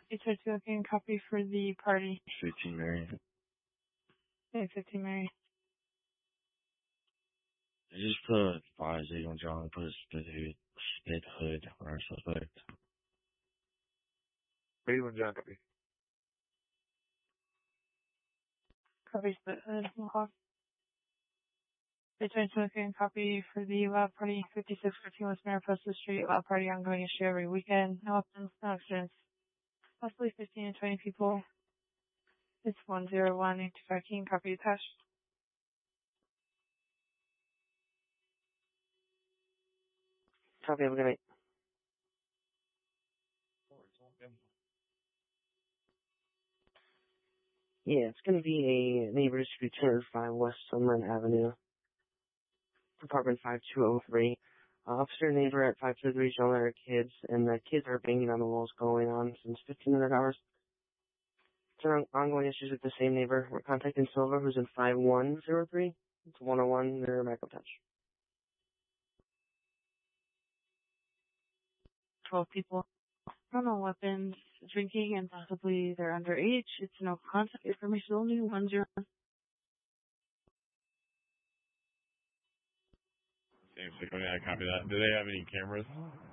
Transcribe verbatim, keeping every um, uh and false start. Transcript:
eight thirty, okay, copy for the party. fifteen Mary. Okay, fifteen Mary. I just put five zero on John, put a split hood, split hood on our suspect. eighty-one John, copy. Copy split hood, Mohawk. eight twenty-two, okay, copy for the loud party, fifty-six fifteen West Mariposa Street, loud party ongoing issue every weekend. No weapons, no accidents. Possibly fifteen to twenty people. It's one zero one eight two five King, copy attached. Copy, have a good night. Yeah, it's going to be a neighbors who two oh five West Summerlin Avenue, apartment five two oh three. Uh, officer neighbor at five two three yelling at our kids, and the kids are banging on the walls going on since fifteen hundred hours. It's an ongoing issues with the same neighbor. We're contacting Silva, who's in five one zero three. It's one oh one near Macro Touch. twelve people. No weapons, drinking, and possibly they're underage. It's no contact information only, one zero. Same six, okay, I copy that. Do they have any cameras?